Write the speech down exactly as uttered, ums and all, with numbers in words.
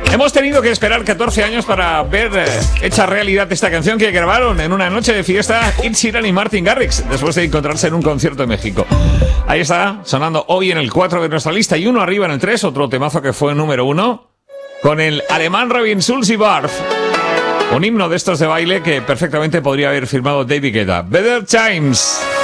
Hemos tenido que esperar catorce años para ver eh, hecha realidad esta canción que grabaron en una noche de fiesta Ed Sheeran y Martin Garrix, después de encontrarse en un concierto en México. Ahí está, sonando hoy en el cuatro de nuestra lista, y uno arriba en el tres, otro temazo que fue número uno, con el alemán Robin Schulz y Barf. Un himno de estos de baile que perfectamente podría haber firmado David Guetta. Better Times.